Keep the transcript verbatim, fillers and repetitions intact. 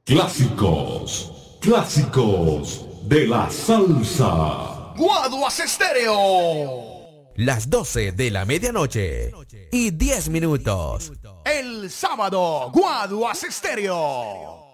Clásicos, clásicos de la salsa. Guaduas Estéreo. Las doce de la medianoche y diez minutos. El sábado, Guaduas Estéreo.